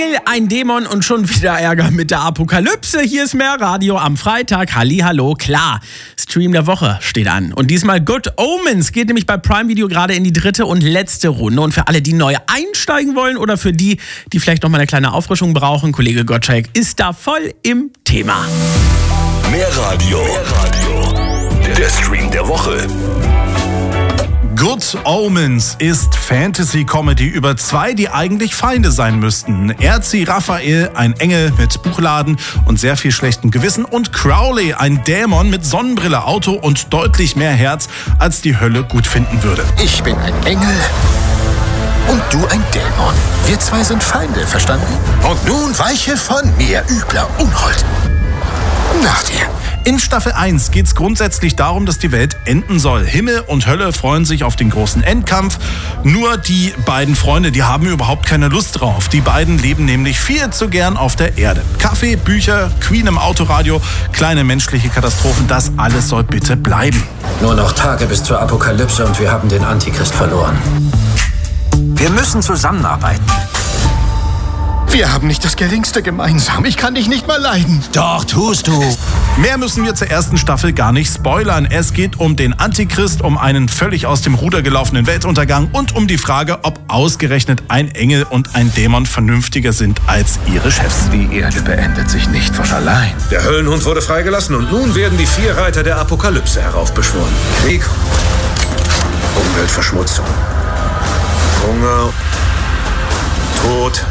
Engel, ein Dämon und schon wieder Ärger mit der Apokalypse. Hier ist mehr Radio am Freitag. Hallihallo, klar. Stream der Woche steht an. Und diesmal Good Omens geht nämlich bei Prime Video gerade in die 3. und letzte Runde. Und für alle, die neu einsteigen wollen oder für die, die vielleicht noch mal eine kleine Auffrischung brauchen, Kollege Gottschalk ist da voll im Thema. Mehr Radio. Der Stream der Woche. Good Omens ist Fantasy-Comedy über zwei, die eigentlich Feinde sein müssten. Erzi Raphael, ein Engel mit Buchladen und sehr viel schlechtem Gewissen, und Crowley, ein Dämon mit Sonnenbrille, Auto und deutlich mehr Herz, als die Hölle gut finden würde. Ich bin ein Engel und du ein Dämon. Wir zwei sind Feinde, verstanden? Und nun weiche von mir, übler Unhold. Nach dir. In Staffel 1 geht es grundsätzlich darum, dass die Welt enden soll. Himmel und Hölle freuen sich auf den großen Endkampf. Nur die beiden Freunde, die haben überhaupt keine Lust drauf. Die beiden leben nämlich viel zu gern auf der Erde. Kaffee, Bücher, Queen im Autoradio, kleine menschliche Katastrophen, das alles soll bitte bleiben. Nur noch Tage bis zur Apokalypse und wir haben den Antichrist verloren. Wir müssen zusammenarbeiten. Wir haben nicht das Geringste gemeinsam. Ich kann dich nicht mal leiden. Doch, tust du. Mehr müssen wir zur ersten Staffel gar nicht spoilern. Es geht um den Antichrist, um einen völlig aus dem Ruder gelaufenen Weltuntergang und um die Frage, ob ausgerechnet ein Engel und ein Dämon vernünftiger sind als ihre Chefs. Die Erde beendet sich nicht von allein. Der Höllenhund wurde freigelassen und nun werden die 4 Reiter der Apokalypse heraufbeschworen. Krieg, Umweltverschmutzung, Hunger, Tod.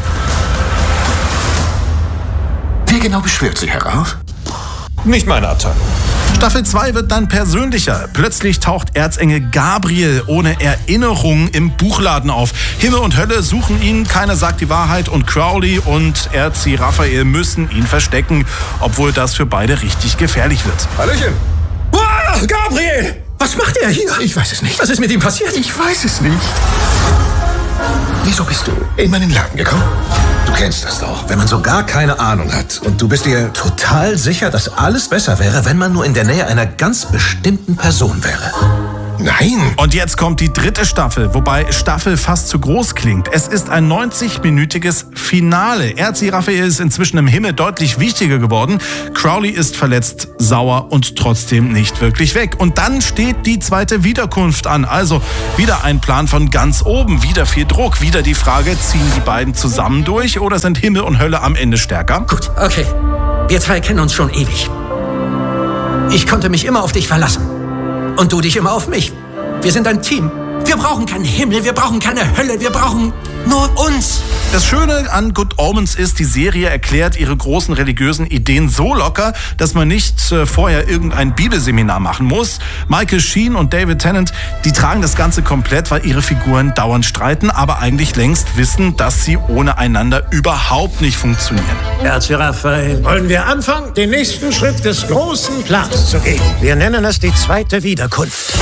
Wer genau beschwört sie herauf? Nicht meine Abteilung. Staffel 2 wird dann persönlicher. Plötzlich taucht Erzengel Gabriel ohne Erinnerung im Buchladen auf. Himmel und Hölle suchen ihn, keiner sagt die Wahrheit und Crowley und Erzi Raphael müssen ihn verstecken, obwohl das für beide richtig gefährlich wird. Hallöchen. Ah, Gabriel! Was macht er hier? Ich weiß es nicht. Was ist mit ihm passiert? Ich weiß es nicht. Wieso bist du in meinen Laden gekommen? Du kennst das doch, wenn man so gar keine Ahnung hat und du bist dir total sicher, dass alles besser wäre, wenn man nur in der Nähe einer ganz bestimmten Person wäre. Nein. Und jetzt kommt die 3. Staffel, wobei Staffel fast zu groß klingt. Es ist ein 90-minütiges Finale. Erzi Raphael ist inzwischen im Himmel deutlich wichtiger geworden. Crowley ist verletzt, sauer und trotzdem nicht wirklich weg. Und dann steht die 2. Wiederkunft an. Also wieder ein Plan von ganz oben, wieder viel Druck, wieder die Frage, ziehen die beiden zusammen durch oder sind Himmel und Hölle am Ende stärker? Gut, okay. Wir zwei kennen uns schon ewig. Ich konnte mich immer auf dich verlassen. Und du dich immer auf mich. Wir sind ein Team. Wir brauchen keinen Himmel, wir brauchen keine Hölle, wir brauchen nur uns. Das Schöne an Good Omens ist, die Serie erklärt ihre großen religiösen Ideen so locker, dass man nicht vorher irgendein Bibelseminar machen muss. Michael Sheen und David Tennant, die tragen das Ganze komplett, weil ihre Figuren dauernd streiten, aber eigentlich längst wissen, dass sie ohne einander überhaupt nicht funktionieren. Erzi Raphael. Wollen wir anfangen, den nächsten Schritt des großen Plans zu gehen? Wir nennen es die 2. Wiederkunft.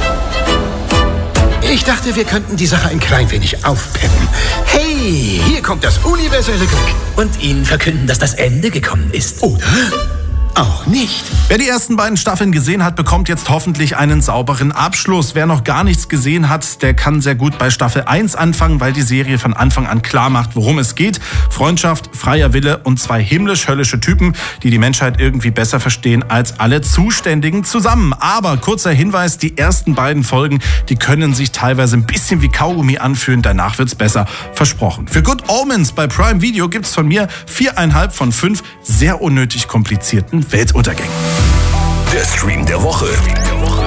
Ich dachte, wir könnten die Sache ein klein wenig aufpeppen. Hey, hier kommt das universelle Glück. Und Ihnen verkünden, dass das Ende gekommen ist. Oder auch nicht. Wer die ersten beiden Staffeln gesehen hat, bekommt jetzt hoffentlich einen sauberen Abschluss. Wer noch gar nichts gesehen hat, der kann sehr gut bei Staffel 1 anfangen, weil die Serie von Anfang an klar macht, worum es geht. Freundschaft, freier Wille und 2 himmlisch-höllische Typen, die die Menschheit irgendwie besser verstehen als alle Zuständigen zusammen. Aber kurzer Hinweis, die ersten beiden Folgen, die können sich teilweise ein bisschen wie Kaugummi anfühlen. Danach wird's besser, versprochen. Für Good Omens bei Prime Video gibt's von mir 4,5 von 5 sehr unnötig komplizierten Weltuntergängen. Der Stream der Woche.